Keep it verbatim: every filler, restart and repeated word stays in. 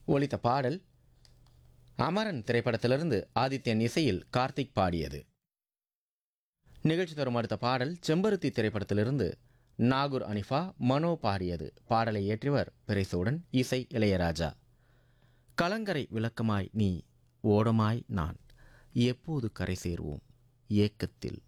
ஒலித்த பாடல் அமரன் திரைப்படத்திலிருந்து ஆதித்யன் இசையில் கார்த்திக் பாடியது. நிகழ்ச்சி தரும் அடுத்த பாடல் செம்பருத்தி திரைப்படத்திலிருந்து நாகூர் அனிஃபா மனோ பாடியது. பாடலை இயற்றியவர் பிறைசூடன், இசை இளையராஜா. கலங்கரை விளக்கமாய் நீ, ஓடமாய் நான், எப்போது கரை சேர்வோம் ஏக்கத்தில்